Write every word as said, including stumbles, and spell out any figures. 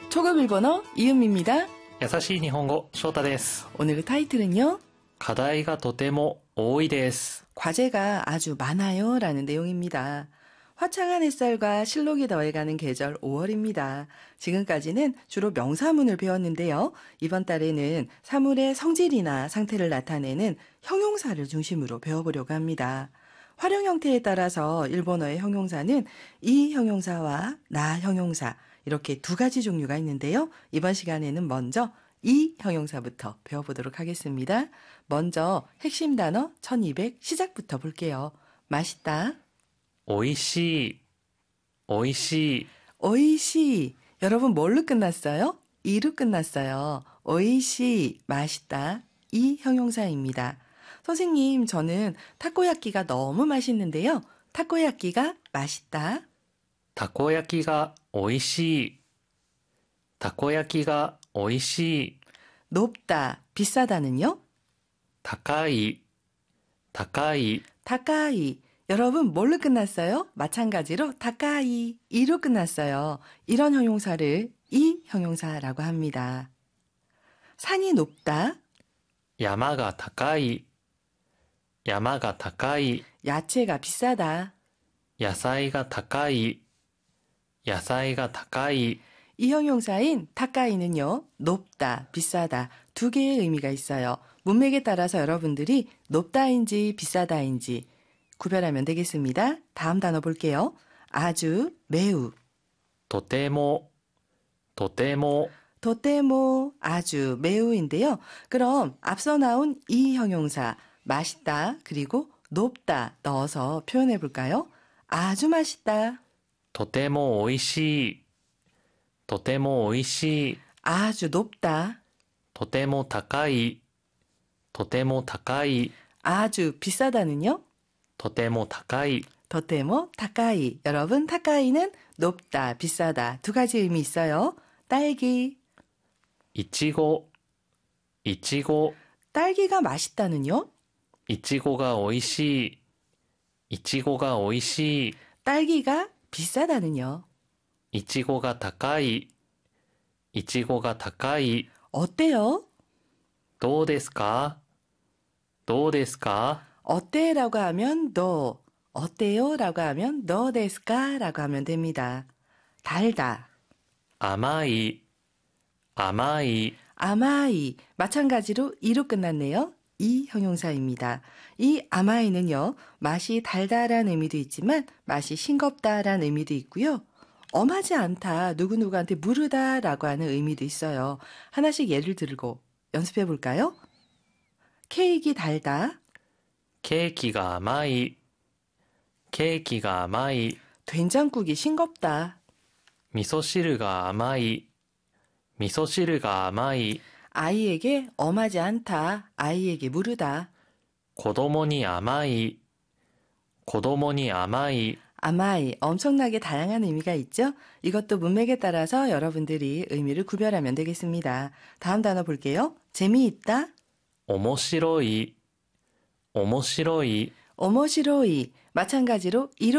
초급 일본어 이은미입니다. 優しい日本語、翔太です。 오늘의 타이틀은요. 課題がとても多いです。 과제가 아주 많아요 라는 내용입니다. 화창한 햇살과 실록이 더해가는 계절 오월입니다. 지금까지는 주로 명사문을 배웠는데요. 이번 달에는 사물의 성질이나 상태를 나타내는 형용사를 중심으로 배워보려고 합니다. 활용 형태에 따라서 일본어의 형용사는 이 형용사와 나 형용사 이렇게 두 가지 종류가 있는데요. 이번 시간에는 먼저 이 형용사부터 배워보도록 하겠습니다. 먼저 핵심 단어 천이백 시작부터 볼게요. 맛있다. おいしい、おいしい。 오이시. 여러분 뭘로 끝났어요? 이로 끝났어요. 오이시, 맛있다. 이 형용사입니다. 선생님, 저는 타코야끼가 너무 맛있는데요. 타코야끼가 맛있다. たこ焼きがおいしい。たこ焼きがおいしい。 높다, 비싸다는요? 高い、高い。 타카이. 여러분 뭘로 끝났어요? 마찬가지로 타카이, 이로 끝났어요. 이런 형용사를 이 형용사라고 합니다. 산이 높다. 山が高い。山が高い。 야채가 비싸다. 野菜が高い。野菜が高い。 이 형용사인 타카이는요. 높다, 비싸다 두 개의 의미가 있어요. 문맥에 따라서 여러분들이 높다인지 비싸다인지 구별하면 되겠습니다. 다음 단어 볼게요. 아주, 매우. とても、とても。 도테모, 아주, 매우인데요. 그럼 앞서 나온 이 형용사 맛있다 그리고 높다 넣어서 표현해 볼까요? 아주 맛있다. とてもおいしい。とてもおいしい。 아주 높다. とても高い。とても高い。 아주 비싸다는요? とても高い。 도테모, 타카이. 여러분, 타카이는 높다, 비싸다 두 가지 의미 있어요. 딸기. いちご、いちご。 딸기가 맛있다는요? いちごがおいしい。いちごがおいしい。 딸기가 비싸다는요? いちごが高い。いちごが高い。 어때요? どうですか？どうですか？ 어때라고 하면 너, 어때요? 라고 하면 너 데스까? 라고 하면 됩니다. 달다. 甘い。甘い。 아마이. 마찬가지로 이로 끝났네요. 이 형용사입니다. 이 아마이는요. 맛이 달다라는 의미도 있지만 맛이 싱겁다라는 의미도 있고요. 엄하지 않다, 누구누구한테 무르다라고 하는 의미도 있어요. 하나씩 예를 들고 연습해 볼까요? 케이크 달다. ケーキが甘い。ケーキが甘い。 된장국이 싱겁다. 味噌汁が甘い。味噌汁が甘い。 아이에게 엄하지 않다. 아이에게 무르다. 子供に甘い。子供に甘い。 아마이. 엄청나게 다양한 의미가 있죠? 이것도 문맥에 따라서 여러분들이 의미를 구별하면 되겠습니다. 다음 단어 볼게요. 재미있다. 面白い。面白い。 오모시로이. 마찬가지로 이로